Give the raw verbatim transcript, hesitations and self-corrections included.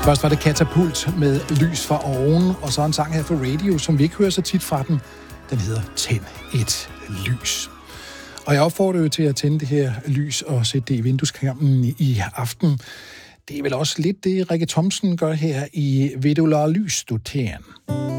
Først var det Katapult med Lys fra oven, og så en sang her for radio, som vi ikke hører så tit fra den. Den hedder Tænd et lys. Og jeg opfordrer jo til at tænde det her lys og sætte det i vindueskarmen i aften. Det er vel også lidt det, Rikke Thomsen gør her i Ved du lade lys, du tænd.